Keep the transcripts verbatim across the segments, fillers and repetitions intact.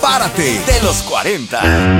Párate de los cuarenta.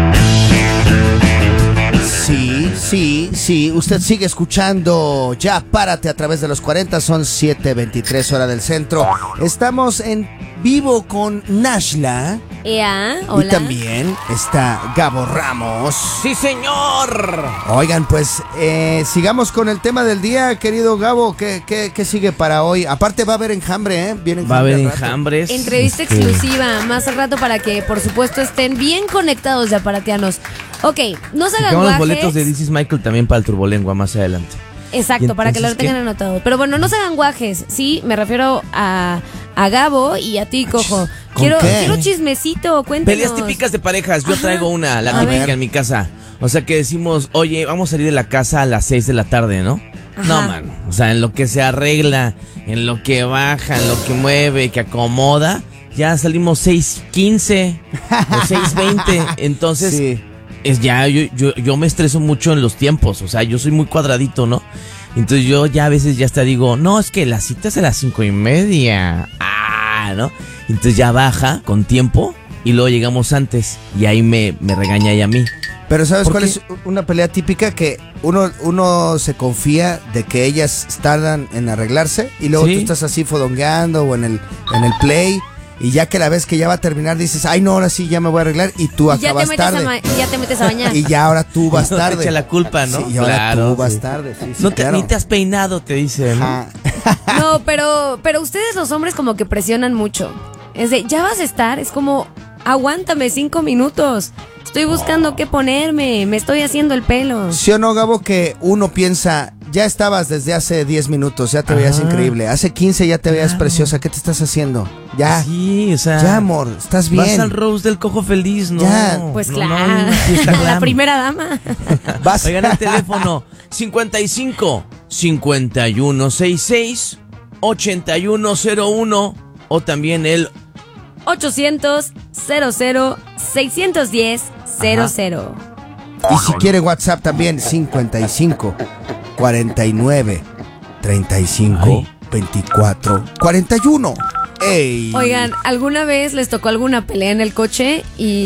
Sí, sí, sí, usted sigue escuchando Ya Párate a través de los cuarenta, son siete veintitrés hora del centro. Estamos en vivo con Nashla. Ea, hola. Y también está Gabo Ramos. ¡Sí, señor! Oigan, pues eh, sigamos con el tema del día, querido Gabo. ¿Qué, qué, qué sigue para hoy? Aparte va a haber enjambre, ¿eh? Viene Va a haber enjambre al rato. enjambres. Entrevista Este, exclusiva más al rato para que, por supuesto, estén bien conectados ya paratianos. Ok, no se hagan Sacamos los guajes. boletos de This is Michael también para el Turbolengua más adelante. Exacto, para que lo entonces tengan qué? anotado. Pero bueno, no se hagan guajes. Sí, me refiero a, a Gabo y a ti, Cojo. Quiero, qué? quiero chismecito, cuéntanos. Peleas típicas de parejas. Yo Ajá. traigo una, la A típica ver. en mi casa. O sea que decimos, oye, vamos a salir de la casa a las seis de la tarde, ¿no? Ajá. No, man. O sea, en lo que se arregla, en lo que baja, en lo que mueve, que acomoda, ya salimos seis quince o seis veinte. Entonces, Sí. es ya, yo, yo, yo me estreso mucho en los tiempos. O sea, yo soy muy cuadradito, ¿no? Entonces yo ya a veces ya hasta digo, no, es que la cita es a las cinco y media. Ah, ¿no? Entonces ya baja con tiempo y luego llegamos antes y ahí me, me regaña ella a mí. Pero ¿sabes ¿Por cuál qué? es una pelea típica? Que uno, uno se confía de que ellas tardan en arreglarse y luego Sí. tú estás así fodongueando o en el, en el play y ya que la ves que ya va a terminar dices, ay no, ahora sí ya me voy a arreglar y tú Y ya te, acabas metes a tarde. ma- y ya te metes a bañar. Y ya ahora tú vas No, te tarde. echa la culpa, ¿no? Sí, y ahora Claro, tú vas sí. tarde. Sí, sí, No te, claro. ni te has peinado, te dice, ¿no? Ajá. No, pero, pero ustedes los hombres como que presionan mucho. Es de, ya vas a estar, es como, aguántame cinco minutos. Estoy buscando qué ponerme, me estoy haciendo el pelo. ¿Sí o no, Gabo, que uno piensa, ya estabas desde hace diez minutos, ya te veías Ajá. increíble, hace quince ya te veías Claro. preciosa, ¿qué te estás haciendo? Ya, Sí, o sea. ya amor, estás Vas bien. al Rose del Cojo Feliz, ¿no? Ya. Pues No, claro, no, no, fiesta la glam. primera dama. Vas. Oigan el teléfono cincuenta y cinco, cincuenta y uno sesenta y seis, ochenta y uno cero uno o también el ochocientos, cero cero, seiscientos diez, cero cero. Y si quiere WhatsApp también, cincuenta y cinco, cuarenta y nueve, treinta y cinco, Ay. veinticuatro, cuarenta y uno. ¡Ey! Oigan, ¿alguna vez les tocó alguna pelea en el coche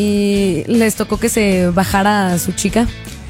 y les tocó que se bajara su chica?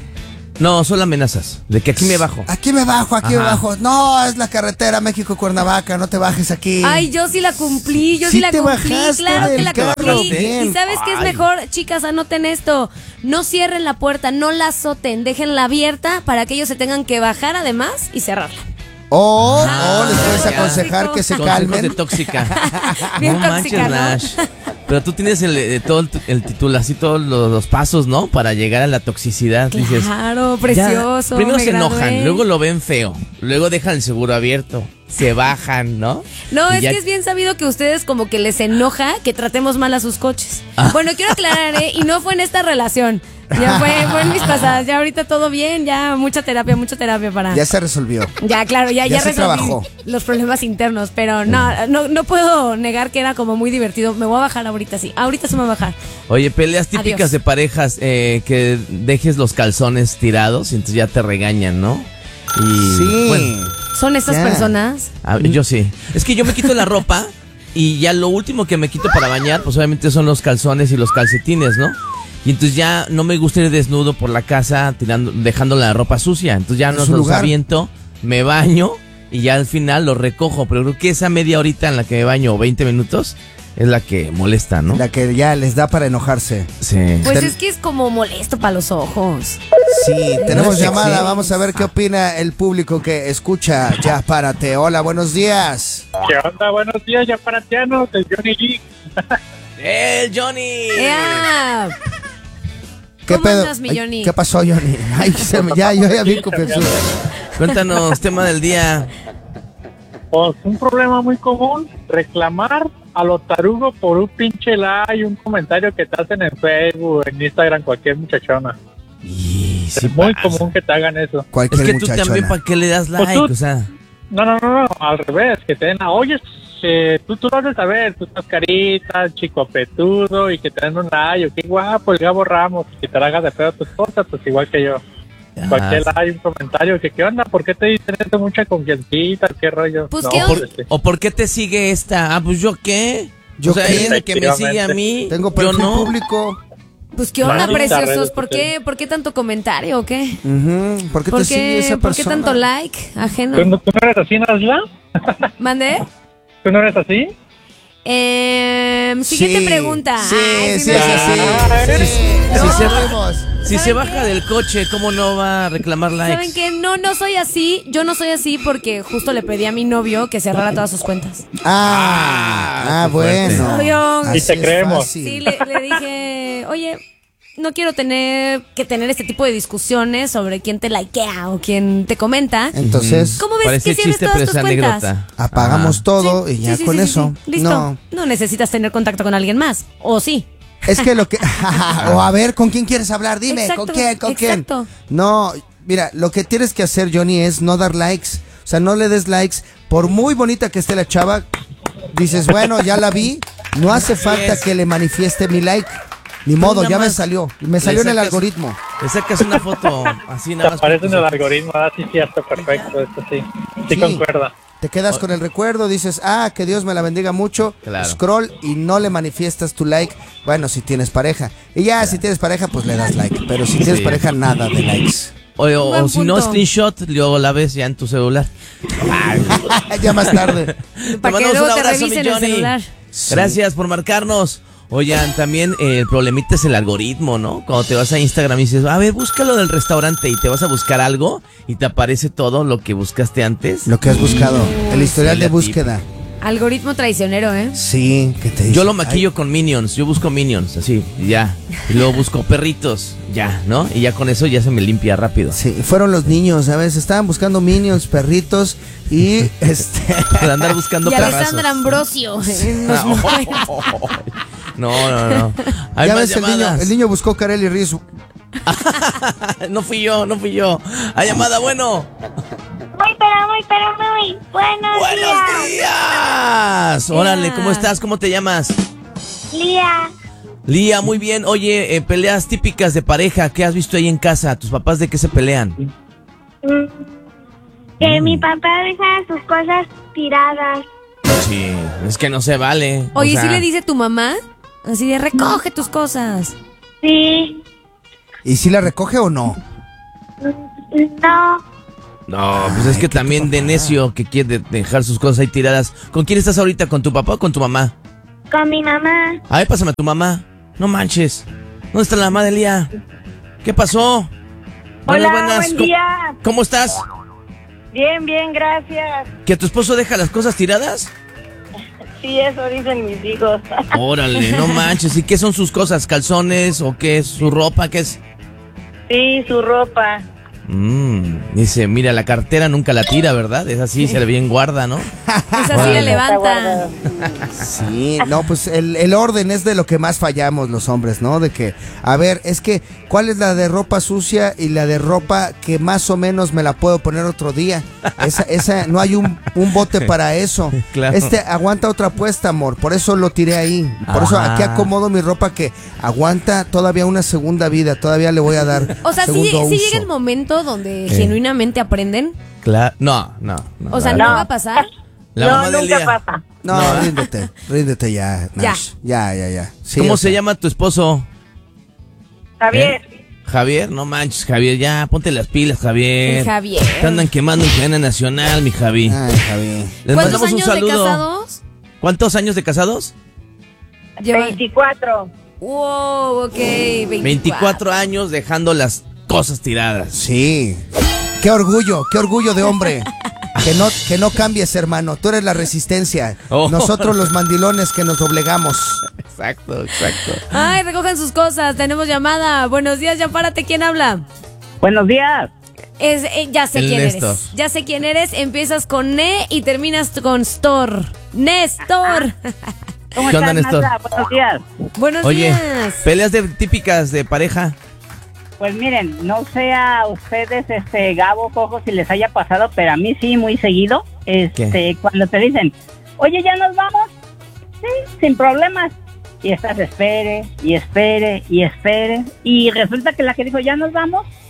No, solo amenazas. De que aquí me bajo. Aquí me bajo, aquí me Ajá. bajo. No, es la carretera México-Cuernavaca, no te bajes aquí. Ay, yo sí la cumplí, yo sí, Sí la te cumplí, bajaste claro que del la carro, cumplí. bien. ¿Y sabes qué es Ay. mejor? Chicas, anoten esto. No cierren la puerta, no la azoten, déjenla abierta para que ellos se tengan que bajar además y cerrarla. O, Ah, o les puedes ya. aconsejar que se Consejos calmen. de tóxica. Bien no tóxica, ¿no? manches, Nash. Pero tú tienes el, eh, todo el, el título, así todos los, los pasos, ¿no? Para llegar a la toxicidad. Dices, Claro, ya, precioso. primero me se gradué. enojan, luego lo ven feo, luego dejan el seguro abierto, se bajan, ¿no? No, Y es ya- que es bien sabido que ustedes como que les enoja que tratemos mal a sus coches. Ah. Bueno, quiero aclarar, ¿eh? Y no fue en esta relación. Ya fue, fue en mis pasadas. Ya ahorita todo bien, ya mucha terapia, mucha terapia para... Ya se resolvió. Ya, claro, ya, Ya ya, se resolví trabajó. los problemas internos, pero no, no, no puedo negar que era como muy divertido. Me voy a bajar ahorita, sí. Ahorita se me va a bajar. Oye, peleas típicas Adiós. de parejas, eh, que dejes los calzones tirados y entonces ya te regañan, ¿no? Y, Sí. bueno, ¿Son estas Ya. personas? a- yo sí. Es que yo me quito la ropa y ya lo último que me quito para bañar, pues obviamente son los calzones y los calcetines, ¿no? Y entonces ya no me gusta ir desnudo por la casa tirando, dejando la ropa sucia. Entonces ya En no su los lugar. aviento, me baño y ya al final los recojo. Pero creo que esa media horita en la que me baño, o veinte minutos, es la que molesta, ¿no? La que ya les da para enojarse. Sí. Pues Ten- es que es como molesto para los ojos. Sí, tenemos sexy. llamada. Vamos a ver qué opina el público que escucha. Ya párate. Hola, buenos días. ¿Qué onda? Buenos días, ya paratianos, el Johnny G. ¡El Johnny! ¡Ea! ¿Qué ¿Cómo pedo? andas, mi Ay, Johnny? ¿Qué pasó, Johnny? Ay, se me- ya, yo ya vi confuso. Cuéntanos, tema del día. Pues un problema muy común, reclamar a los tarugos por un pinche like, un comentario que te hacen en Facebook, en Instagram, cualquier muchachona. Y sí es muy pasa. común que te hagan eso. Es Cualquier que tú muchachona. también, ¿para qué le das Pues like? tú- O sea, No, no, no, no, al revés, que te den a, oye, eh, tú, tú lo haces saber, tú estás carita, chico petudo, y que te den un like, o qué guapo, el Gabo Ramos, que te la hagas de pedo a tu esposa, pues igual que yo. ah, Cualquier like, un comentario, que qué onda, ¿por qué te dicen esto? Mucha confiancita, qué rollo. Pues, No, ¿qué ¿O por, este, o por qué te sigue esta? Ah, pues yo qué. ¿Yo o sea, qué? hay gente que me sigue a mí, Tengo yo perfil no. público. Pues qué onda, Maldita preciosos, redes ¿por qué, ¿por qué tanto comentario o qué? Ujú, ¿Por qué ¿Por te sigue esa qué, ¿por qué persona? tanto like ajeno? ¿Tú no, tú no eres así, Nasla? ¿Mandé? ¿Tú no eres así? Eh, siguiente Sí, pregunta. Sí, Ay, sí, me- es así. Ah, Sí, sí, No. sí, sabemos. Si se ¿Saben baja qué? del coche, ¿cómo no va a reclamar likes? ¿Saben qué? No, no soy así. Yo no soy así porque justo le pedí a mi novio que cerrara todas sus cuentas. Ah, ah, qué fuerte. bueno. Obvio. Así Y te es creemos. fácil. Sí, le, le dije, oye, no quiero tener que tener este tipo de discusiones sobre quién te likea o quién te comenta. Entonces, ¿Cómo ves Parece que cierres chiste, todas pero tus es cuentas? anécdota. apagamos Ajá. todo y Sí, ya sí, con sí, sí, eso. sí. Listo. No, No necesitas tener contacto con alguien más. O sí. es que lo que... o a ver, ¿con quién quieres hablar? Dime, Exacto, ¿con quién? ¿Con exacto. quién? No, mira, lo que tienes que hacer, Johnny, es no dar likes. O sea, no le des likes. Por muy bonita que esté la chava, dices, bueno, ya la vi. No hace falta es. que le manifieste mi like. Ni modo, nada ya me más salió. Me le salió en el sacas- algoritmo. Le sacas una foto así Te nada más. aparece con en el tus- algoritmo, ah, sí, cierto, perfecto, esto sí. Sí, Sí. concuerda. Te quedas con el recuerdo, dices, ah, que Dios me la bendiga mucho, Claro. scroll y no le manifiestas tu like, bueno, si tienes pareja. Y ya, si tienes pareja, pues le das like, pero si tienes Sí. pareja, nada de likes. O, o- Buen o si no, punto. screenshot, luego la ves ya en tu celular. Ya más tarde. Para que mandamos luego un te abrazo, mi revisen el Johnny. celular. Gracias por marcarnos. Oigan, también eh, el problemita es el algoritmo, ¿no? Cuando te vas a Instagram y dices, a ver, búscalo del restaurante y te vas a buscar algo y te aparece todo lo que buscaste antes. Lo que has buscado, el historial sí, de la búsqueda. Algoritmo traicionero, ¿eh? Sí, que te dice. Yo lo maquillo con Minions, yo busco Minions, así, y ya. Y luego busco perritos, ya, ¿no? Y ya con eso ya se me limpia rápido. Sí, fueron los niños, ¿sabes? Estaban buscando minions, perritos y este... Para andar buscando Y perrazos. Alessandra Ambrosio. en los momentos. No, no, no. Hay ya más ves, el niño, llamadas. el niño buscó Kareli Ruiz. No fui yo, no fui yo. Hay llamada, bueno. Muy, pero muy, pero muy buenos, Buenos días. días. Órale, ¿cómo estás? ¿Cómo te llamas? Lía, Lía, muy bien. Oye, eh, peleas típicas de pareja. ¿Qué has visto ahí en casa? ¿Tus papás de qué se pelean? mm, que mi papá deja sus cosas tiradas. Sí, es que no se vale. O Oye, sea, ¿sí le dice tu mamá? Así de recoge tus cosas. Sí, ¿Y si la recoge o no? mm, no, No, pues es que también de necio que quiere de- dejar sus cosas ahí tiradas. ¿Con quién estás ahorita? ¿Con tu papá o con tu mamá? con mi mamá. A ver, pásame a tu mamá. No manches. ¿Dónde está la mamá de Lía? ¿Qué pasó? Buenas, Hola, buenas. buen ¿Cómo- día. ¿Cómo estás? Bien, bien, gracias. ¿Que tu esposo deja las cosas tiradas? Sí, eso dicen mis hijos. Órale, no manches. ¿Y qué son sus cosas? ¿Calzones o qué es? ¿Su ropa? ¿Qué es? Sí, su ropa. Mmm, dice, mira, la cartera nunca la tira, ¿verdad? Es así, se le bien guarda, ¿no? Esa sí Órale. le Está levanta. guardada. Sí, no, pues el, el orden es de lo que más fallamos los hombres, ¿no? De que, a ver, es que, ¿cuál es la de ropa sucia y la de ropa que más o menos me la puedo poner otro día? Esa, esa, no hay un, un bote para eso. Claro. Este aguanta otra apuesta, amor, por eso lo tiré ahí. Por eso Ajá. aquí acomodo mi ropa que aguanta todavía una segunda vida, todavía le voy a dar O sea, sí, segundo sí uso. llega el momento donde genuinamente aprenden. Claro. No, no. no. O sea, la, no No. va a pasar. la no, mamá de nunca Lía. pasa. No, No. ríndete, ríndete ya, Ya. Nash. Ya, ya, ya. Sí, ¿Cómo o se sea, llama tu esposo? Javier, ¿Eh? Javier, no manches, Javier, ya, ponte las pilas, Javier. El Javier. Te andan quemando en cadena nacional, mi Javi. Ay, Javi. Les ¿Cuántos mandamos un años de saludo. casados? ¿Cuántos años de casados? Lleva- veinticuatro. Wow, ok, veinticuatro. veinticuatro años dejando las cosas tiradas. Sí. Qué orgullo, qué orgullo de hombre. Que no, que no cambies, hermano. Tú eres la resistencia. Oh. Nosotros los mandilones que nos doblegamos. Exacto, exacto. Ay, recojan sus cosas. Tenemos llamada. Buenos días, ya párate. ¿Quién habla? Buenos días. Es, eh, ya sé El quién Néstor. eres. Ya sé quién eres. Empiezas con Ne y terminas con Stor. Néstor. ¿Cómo ¿Qué onda, están, Néstor? Nasa? Buenos días. Buenos Oye, días. peleas de, típicas de pareja. Pues miren, no sé a ustedes, este, Gabo, Cojo, si les haya pasado, pero a mí sí, muy seguido. Este, ¿Qué? cuando te dicen, oye, ¿ya nos vamos? Sí, sin problemas. Y estás espere, y espere, y espere. Y resulta que la que dijo, ¿ya nos vamos?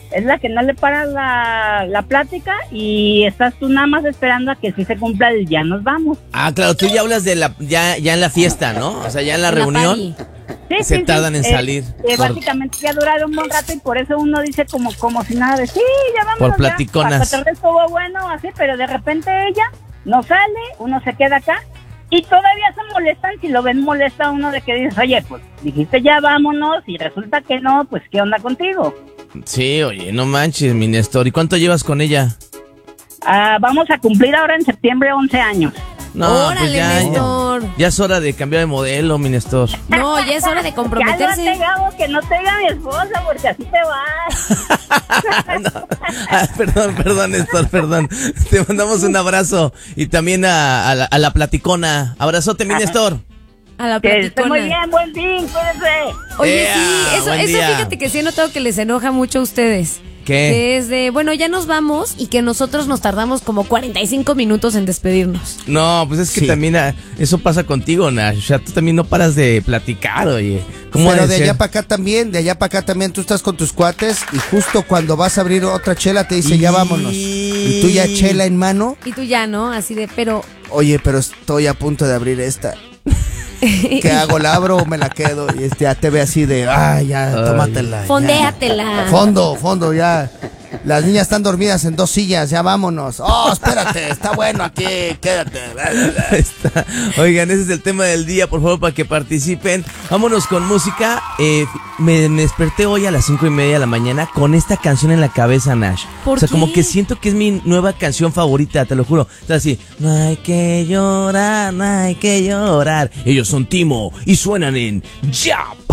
es la que no le para la, la plática y estás tú nada más esperando a que sí se cumpla el ya nos vamos. Ah, claro, tú ya hablas de la, ya, ya en la fiesta, ¿no? O sea, ya en la En la reunión. party. Sí, Se sí, tardan sí. en Eh, salir. eh, Por- Básicamente ya duraron un buen rato y por eso uno dice como, como si nada de sí, ya vamos. Por platiconas. Tal vez estuvo bueno, así, pero de repente ella no sale, uno se queda acá y todavía se molestan si lo ven molesta a uno de que dices, oye, pues dijiste ya vámonos y resulta que no, pues ¿qué onda contigo? Sí, oye, no manches, mi Néstor. ¿Y cuánto llevas con ella? Ah, vamos a cumplir ahora en septiembre once años. No, Órale, pues ya, Néstor. ya, ya es hora de cambiar de modelo, mi Néstor. No, ya es hora de comprometerse. Ya no te Gabo, que no te diga mi esposa porque así te vas. No. Ah, perdón, perdón, Néstor, perdón. Te mandamos un abrazo y también a, a, la, a la platicona. Abrazote, mi Néstor. A la Que esté muy platicona. bien, buen fin, cuídense. Oye, Ea, sí, eso, buen eso día. fíjate que sí he notado que les enoja mucho a ustedes. ¿Qué? Que es de, bueno, ya nos vamos y que nosotros nos tardamos como cuarenta y cinco minutos en despedirnos. No, pues es que Sí. también ah, eso pasa contigo, Nash. O sea, tú también no paras de platicar, oye. ¿Cómo Pero ha de ser? allá para acá también, de allá para acá también tú estás con tus cuates y justo cuando vas a abrir otra chela te dice ya vámonos. Y tú ya chela en mano, Y tú ya, ¿no? Así de, pero... oye, pero estoy a punto de abrir esta. ¿Qué hago? ¿La abro o me la quedo? Y este, ya te ve así de, ay, ya, Ay. tómatela. ya. Fondéatela. Fondo, fondo, ya. Las niñas están dormidas en dos sillas, ya vámonos. Oh, espérate, está bueno aquí, quédate. Ahí está. Oigan, ese es el tema del día, por favor, para que participen. Vámonos con música. Eh, me, me desperté hoy a las cinco y media de la mañana con esta canción en la cabeza, Nash. ¿Por o sea, qué? como que siento que es mi nueva canción favorita, te lo juro. Está así, no hay que llorar, no hay que llorar. Ellos son Timo y suenan en Ya.